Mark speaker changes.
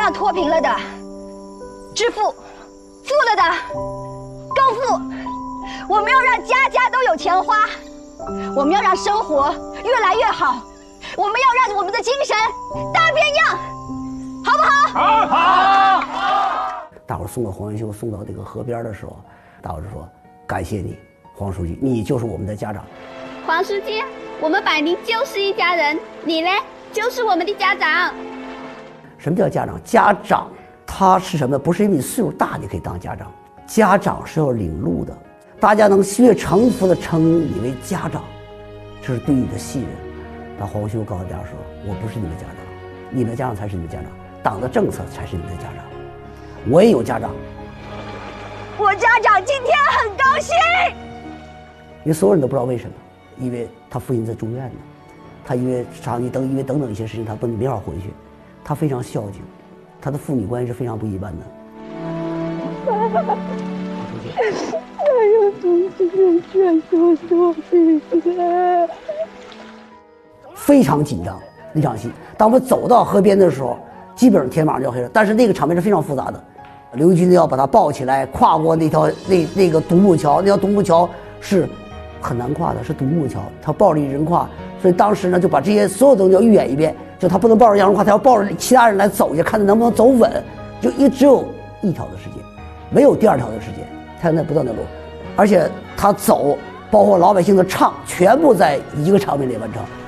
Speaker 1: 让脱贫了的致富，富了的更富。我们要让家家都有钱花，我们要让生活越来越好，我们要让我们的精神大变样，好不好？
Speaker 2: 好。大伙送了黄元修送到这个河边的时候，大伙就说：“感谢你，黄书记，你就是我们的家长。”
Speaker 3: 黄书记，我们百灵就是一家人，你呢，就是我们的家长。
Speaker 2: 什么叫家长？家长他是什么？不是因为你岁数大你可以当家长，家长是要领路的。大家能越诚服的称你为家长，这是对你的信任。那黄修告诉大家说：“我不是你们家长，你们家长才是你们家长，党的政策才是你们的家长。我也有家长，
Speaker 1: 我家长今天很高兴。”
Speaker 2: 因为所有人都不知道为什么，因为他父亲在住院呢，他因为长期因为等等一些事情，他没法回去，他非常孝敬，他的父女关系是非常不一般的。
Speaker 4: 还有同志们劝说说闭嘴。
Speaker 2: 非常紧张那场戏。当我们走到河边的时候，基本上天马上就要黑了，但是那个场面是非常复杂的。刘玉军要把他抱起来，跨过那个独木桥，那条独木桥是很难跨的，是独木桥，他抱着一人跨，所以当时呢就把这些所有东西要预演一遍，就他不能抱着杨荣跨，他要抱着其他人来走一下，看他能不能走稳，就只有一条的时间，没有第二条的时间，他现在不断的路，而且他走，包括老百姓的唱，全部在一个场面里完成。